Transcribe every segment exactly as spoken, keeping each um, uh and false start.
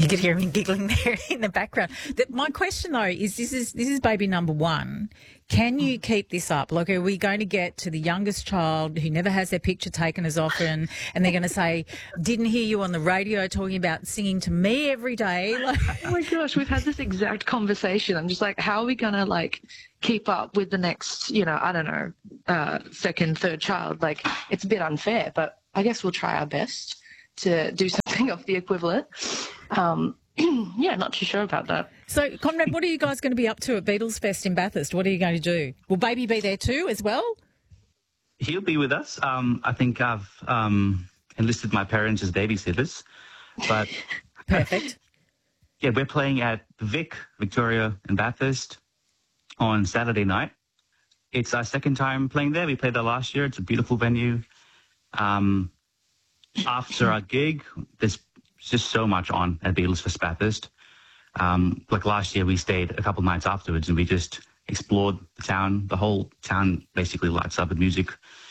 You could hear him giggling there in the background. The, my question, though, is this is this is baby number one. Can you keep this up? Like, are we going to get to the youngest child who never has their picture taken as often, and they're going to say, didn't hear you on the radio talking about singing to me every day? Like, oh, my gosh, we've had this exact conversation. I'm just like, how are we going to, like, keep up with the next, you know, I don't know, uh, second, third child? Like, it's a bit unfair, but I guess we'll try our best to do something of the equivalent. Um, yeah, not too sure about that. So, Conrad, what are you guys going to be up to at Beatles Fest in Bathurst? What are you going to do? Will baby be there too as well? He'll be with us. Um, I think I've um, enlisted my parents as babysitters. But perfect. Yeah, we're playing at Vic, Victoria and Bathurst on Saturday night. It's our second time playing there. We played there last year. It's a beautiful venue. Um, after our gig, there's just so much on at Beatles Fest Bathurst. Um, like last year, we stayed a couple of nights afterwards and we just explored the town. The whole town basically lights up with music.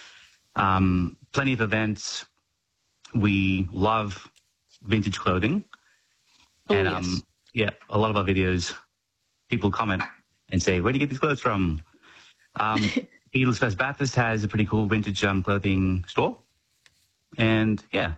Um, plenty of events. We love vintage clothing. Oh, and yes. um, yeah, a lot of our videos, people comment and say, where do you get these clothes from? Um, Beatles Fest Bathurst has a pretty cool vintage um, clothing store. And yeah.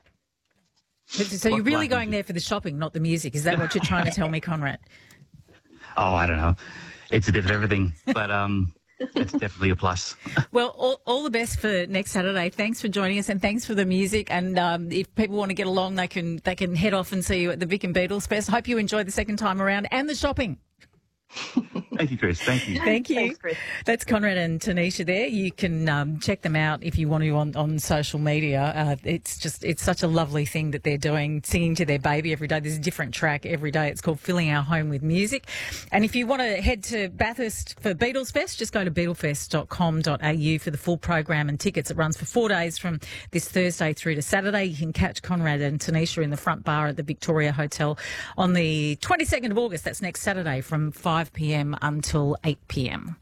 So you're really going there for the shopping, not the music. Is that what you're trying to tell me, Conrad? Oh, I don't know. It's a bit of everything, but um, it's definitely a plus. Well, all, all the best for next Saturday. Thanks for joining us and thanks for the music. And um, if people want to get along, they can they can head off and see you at the Vic and Beatles Fest. Hope you enjoy the second time around and the shopping. Thank you, Chris. Thank you. Thank you. Thanks, Chris. That's Conrad and Tanisha there. You can um, check them out if you want to on, on social media. Uh, it's just, it's such a lovely thing that they're doing, singing to their baby every day. There's a different track every day. It's called Filling Our Home with Music. And if you want to head to Bathurst for Beatles Fest, just go to beatlefest dot com dot a u for the full program and tickets. It runs for four days from this Thursday through to Saturday. You can catch Conrad and Tanisha in the front bar at the Victoria Hotel on the twenty-second of August. That's next Saturday from five p m until eight p m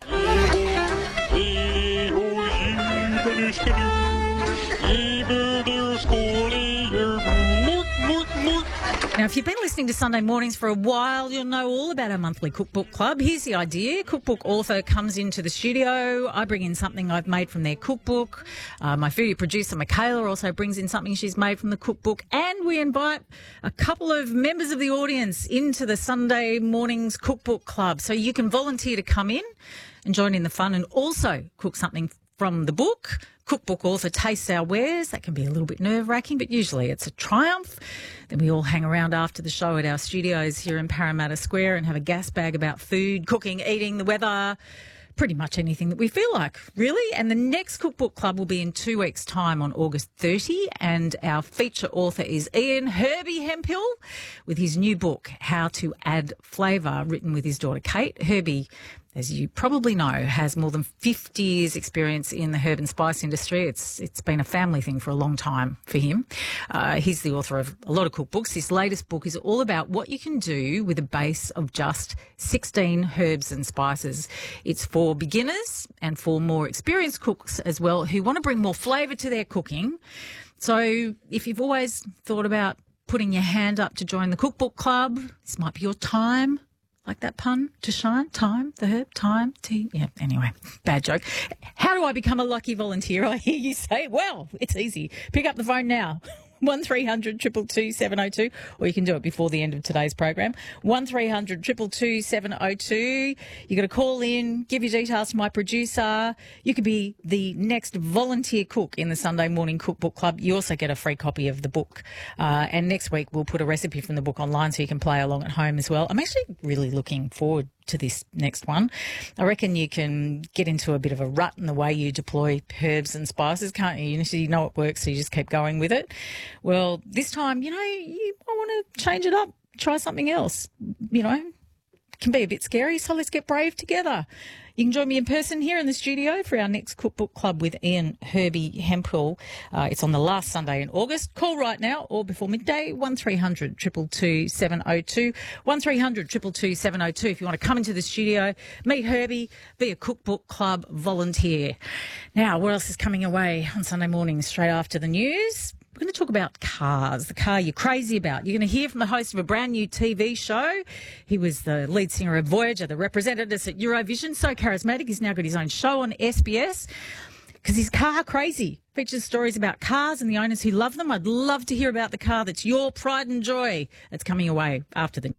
Now, if you've been listening to Sunday Mornings for a while, you'll know all about our monthly cookbook club. Here's the idea. Cookbook author comes into the studio. I bring in something I've made from their cookbook. Uh, my foodie producer, Michaela, also brings in something she's made from the cookbook. And we invite a couple of members of the audience into the Sunday Mornings Cookbook Club. So you can volunteer to come in and join in the fun and also cook something from the book. Cookbook author tastes our wares. That can be a little bit nerve-wracking, but usually it's a triumph. Then we all hang around after the show at our studios here in Parramatta Square and have a gas bag about food, cooking, eating, the weather, pretty much anything that we feel like, really. And the next Cookbook Club will be in two weeks' time on August thirtieth, and our feature author is Ian Herbie Hemphill with his new book, How to Add Flavour, written with his daughter Kate. Herbie, as you probably know, has more than fifty years experience in the herb and spice industry. It's It's been a family thing for a long time for him. Uh, he's the author of a lot of cookbooks. His latest book is all about what you can do with a base of just sixteen herbs and spices. It's for beginners and for more experienced cooks as well who want to bring more flavour to their cooking. So if you've always thought about putting your hand up to join the Cookbook Club, this might be your time. Like that pun, to shine, time, the herb, time, tea. Yeah, anyway, bad joke. How do I become a lucky volunteer? I hear you say, well, it's easy. Pick up the phone now. one three hundred two two two seven oh two, or you can do it before the end of today's program. one three hundred two two two seven oh two. You got to call in, give your details to my producer. You could be the next volunteer cook in the Sunday Morning Cookbook Club. You also get a free copy of the book. Uh, and next week we'll put a recipe from the book online so you can play along at home as well. I'm actually really looking forward to this next one. I reckon you can get into a bit of a rut in the way you deploy herbs and spices, can't you? You know it works, so you just keep going with it. Well, this time, you know, you I want to change it up, try something else. You know, it can be a bit scary, so let's get brave together. You can join me in person here in the studio for our next Cookbook Club with Ian Herbie Hemphill. Uh, it's on the last Sunday in August. Call right now or before midday, one three hundred two two two seven oh two, one three hundred two two two seven oh two if you want to come into the studio, meet Herbie, be a Cookbook Club volunteer. Now, what else is coming away on Sunday morning straight after the news? We're going to talk about cars, the car you're crazy about. You're going to hear from the host of a brand new T V show. He was the lead singer of Voyager, that represented us at Eurovision. So charismatic, he's now got his own show on S B S because he's car crazy. Features stories about cars and the owners who love them. I'd love to hear about the car that's your pride and joy. That's coming away after the...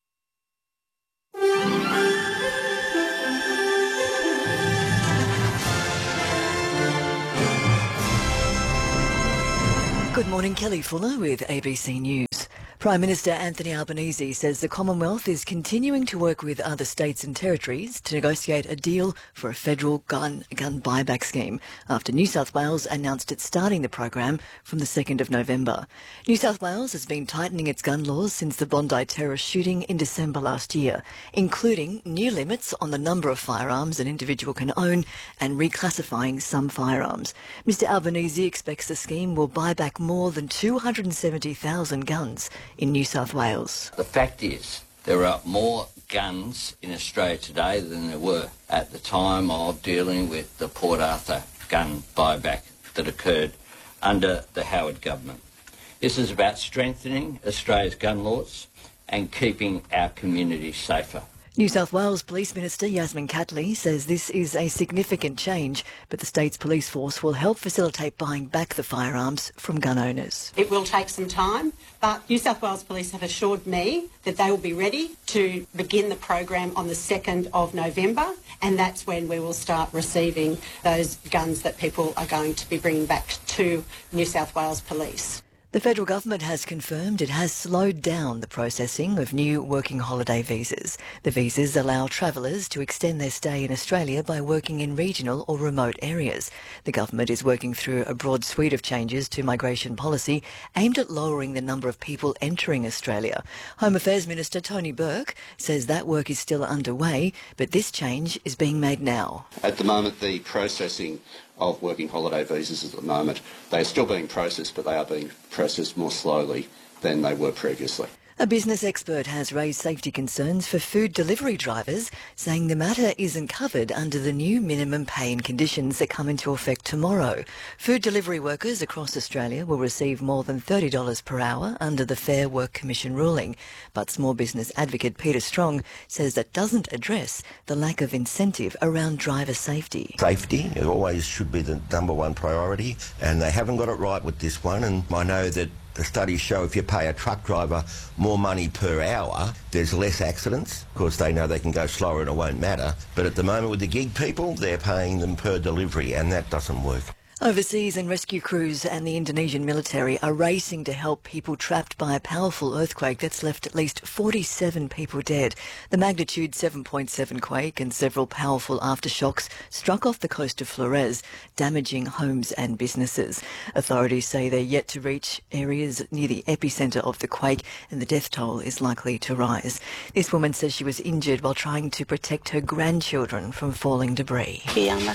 Good morning, Kelly Fuller with A B C News. Prime Minister Anthony Albanese says the Commonwealth is continuing to work with other states and territories to negotiate a deal for a federal gun gun buyback scheme after New South Wales announced it's starting the program from the second of November. New South Wales has been tightening its gun laws since the Bondi terrorist shooting in December last year, including new limits on the number of firearms an individual can own and reclassifying some firearms. Mr Albanese expects the scheme will buy back more than two hundred seventy thousand guns in New South Wales. The fact is, there are more guns in Australia today than there were at the time of dealing with the Port Arthur gun buyback that occurred under the Howard government. This is about strengthening Australia's gun laws and keeping our communities safer. New South Wales Police Minister Yasmin Catley says this is a significant change, but the state's police force will help facilitate buying back the firearms from gun owners. It will take some time, but New South Wales Police have assured me that they will be ready to begin the program on the second of November, and that's when we will start receiving those guns that people are going to be bringing back to New South Wales Police. The federal government has confirmed it has slowed down the processing of new working holiday visas. The visas allow travellers to extend their stay in Australia by working in regional or remote areas. The government is working through a broad suite of changes to migration policy aimed at lowering the number of people entering Australia. Home Affairs Minister Tony Burke says that work is still underway, but this change is being made now. At the moment, the processing of working holiday visas at the moment, they are still being processed, but they are being processed more slowly than they were previously. A business expert has raised safety concerns for food delivery drivers, saying the matter isn't covered under the new minimum pay and conditions that come into effect tomorrow. Food delivery workers across Australia will receive more than thirty dollars per hour under the Fair Work Commission ruling. But small business advocate Peter Strong says that doesn't address the lack of incentive around driver safety. Safety always should be the number one priority, and they haven't got it right with this one. And I know that the studies show if you pay a truck driver more money per hour, there's less accidents. Of course, they know they can go slower and it won't matter. But at the moment with the gig people, they're paying them per delivery, and that doesn't work. Overseas and rescue crews and the Indonesian military are racing to help people trapped by a powerful earthquake that's left at least forty-seven people dead. The magnitude seven point seven quake and several powerful aftershocks struck off the coast of Flores, damaging homes and businesses. Authorities say they're yet to reach areas near the epicentre of the quake, and the death toll is likely to rise. This woman says she was injured while trying to protect her grandchildren from falling debris.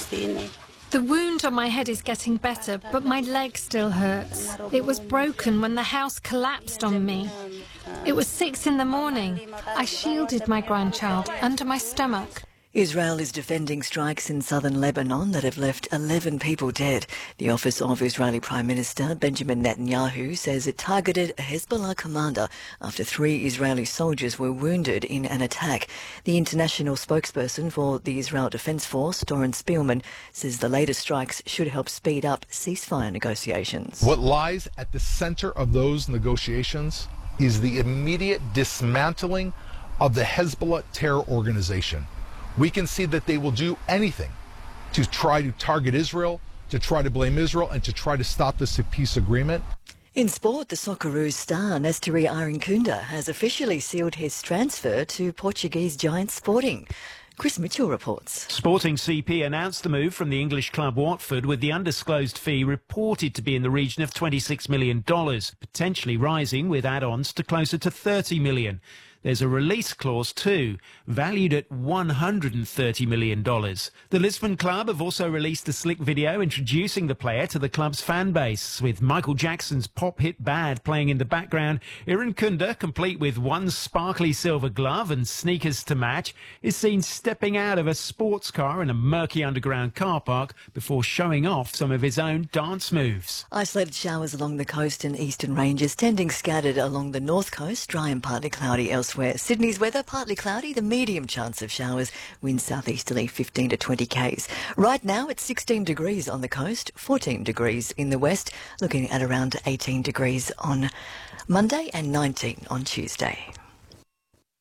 The wound on my head is getting better, but my leg still hurts. It was broken when the house collapsed on me. It was six in the morning. I shielded my grandchild under my stomach. Israel is defending strikes in southern Lebanon that have left eleven people dead. The office of Israeli Prime Minister Benjamin Netanyahu says it targeted a Hezbollah commander after three Israeli soldiers were wounded in an attack. The international spokesperson for the Israel Defense Force, Doron Spielman, says the latest strikes should help speed up ceasefire negotiations. What lies at the center of those negotiations is the immediate dismantling of the Hezbollah terror organization. We can see that they will do anything to try to target Israel, to try to blame Israel, and to try to stop this peace agreement. In sport, the Socceroos star Nesteri Arinkunda has officially sealed his transfer to Portuguese giant Sporting. Chris Mitchell reports. Sporting C P announced the move from the English club Watford, with the undisclosed fee reported to be in the region of twenty-six million dollars, potentially rising with add-ons to closer to thirty million dollars. there's a release clause too, valued at one hundred thirty million dollars. The Lisbon club have also released a slick video introducing the player to the club's fan base, with Michael Jackson's pop hit Bad playing in the background. Irankunda, complete with one sparkly silver glove and sneakers to match, is seen stepping out of a sports car in a murky underground car park before showing off some of his own dance moves. Isolated showers along the coast and eastern ranges, tending scattered along the north coast, dry and partly cloudy elsewhere. Sydney's weather, partly cloudy, the medium chance of showers, winds southeasterly fifteen to twenty k's. Right now it's sixteen degrees on the coast, fourteen degrees in the west, looking at around eighteen degrees on Monday and nineteen on Tuesday.